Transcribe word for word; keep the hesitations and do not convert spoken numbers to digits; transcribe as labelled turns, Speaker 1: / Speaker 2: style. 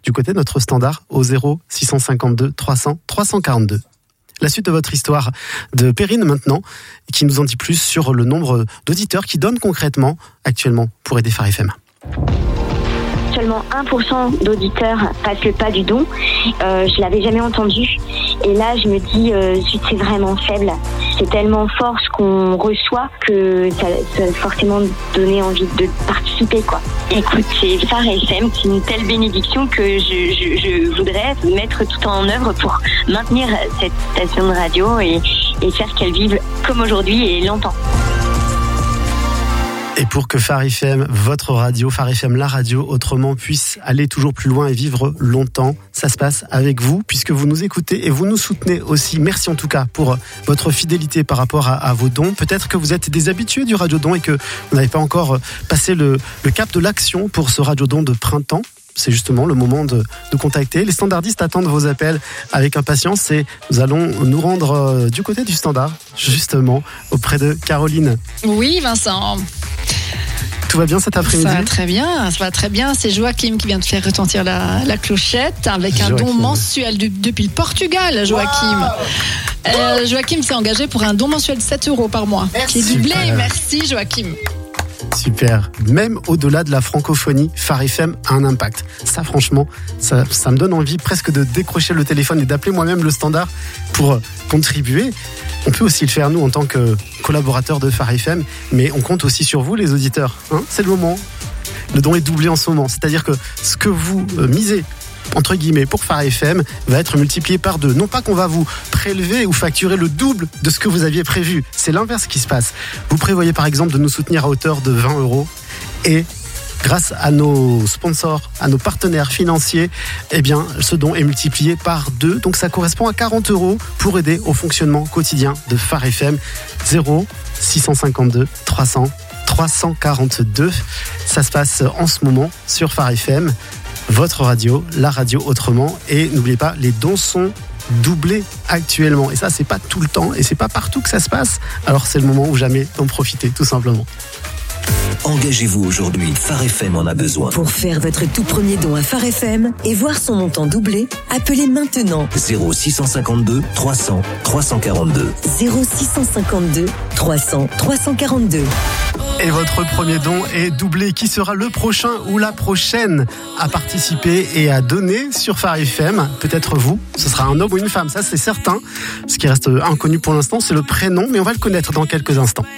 Speaker 1: du côté de notre standard au zéro six cent cinquante-deux trois cents trois cent quarante-deux. La suite de votre histoire de Perrine maintenant, qui nous en dit plus sur le nombre d'auditeurs qui donnent concrètement actuellement pour aider Phare F M.
Speaker 2: Seulement un pour cent d'auditeurs passent le pas du don. Euh, je l'avais jamais entendu. Et là, je me dis, euh, zut, c'est vraiment faible. C'est tellement fort ce qu'on reçoit que ça, ça va forcément donner envie de participer, quoi. Écoute, c'est Phare F M, c'est une telle bénédiction que je, je, je voudrais mettre tout en œuvre pour maintenir cette station de radio et, et faire qu'elle vive comme aujourd'hui et longtemps.
Speaker 1: Et pour que Phare F M, votre radio, Phare F M, la radio, autrement, puisse aller toujours plus loin et vivre longtemps, ça se passe avec vous, puisque vous nous écoutez et vous nous soutenez aussi. Merci en tout cas pour votre fidélité par rapport à, à vos dons. Peut-être que vous êtes des habitués du Radio Don et que vous n'avez pas encore passé le, le cap de l'action pour ce Radio Don de printemps. C'est justement le moment de, de contacter. Les standardistes attendent vos appels avec impatience et nous allons nous rendre euh, du côté du standard, justement, auprès de Caroline.
Speaker 3: Oui, Vincent.
Speaker 1: Tout va bien cet après-midi ?
Speaker 3: Ça va très bien, ça va très bien. C'est Joachim qui vient de faire retentir la, la clochette avec un
Speaker 1: Joachim.
Speaker 3: don mensuel du, depuis le Portugal, Joachim. Wow. Euh, Joachim s'est engagé pour un don mensuel de sept euros par mois. Merci. Qui est doublé. Super. Merci, Joachim.
Speaker 1: Super. Même au-delà de la francophonie, Phare F M a un impact. Ça, franchement, ça, ça me donne envie presque de décrocher le téléphone et d'appeler moi-même le standard pour contribuer. On peut aussi le faire, nous, en tant que collaborateurs de Phare F M, mais on compte aussi sur vous, les auditeurs. Hein, c'est le moment. Le don est doublé en ce moment. C'est-à-dire que ce que vous euh, misez, entre guillemets, pour Phare F M, va être multiplié par deux. Non pas qu'on va vous prélever ou facturer le double de ce que vous aviez prévu. C'est l'inverse qui se passe. Vous prévoyez par exemple de nous soutenir à hauteur de vingt euros et grâce à nos sponsors, à nos partenaires financiers, eh bien, ce don est multiplié par deux. Donc ça correspond à quarante euros pour aider au fonctionnement quotidien de Phare F M. zéro six cent cinquante-deux trois cents trois cent quarante-deux. Ça se passe en ce moment sur Phare F M. Votre radio, la radio autrement. Et n'oubliez pas, les dons sont doublés actuellement. Et ça, c'est pas tout le temps et c'est pas partout que ça se passe. Alors c'est le moment ou jamais d'en profiter, tout simplement.
Speaker 4: Engagez-vous aujourd'hui, Phare F M en a besoin.
Speaker 5: Pour faire votre tout premier don à Phare F M et voir son montant doublé, appelez maintenant
Speaker 4: zéro six cent cinquante-deux trois cents trois cent quarante-deux.
Speaker 5: zéro six cent cinquante-deux trois cents trois cent quarante-deux.
Speaker 1: Et votre premier don est doublé. Qui sera le prochain ou la prochaine à participer et à donner sur Phare F M ? Peut-être vous. Ce sera un homme ou une femme, ça c'est certain. Ce qui reste inconnu pour l'instant, c'est le prénom, mais on va le connaître dans quelques instants.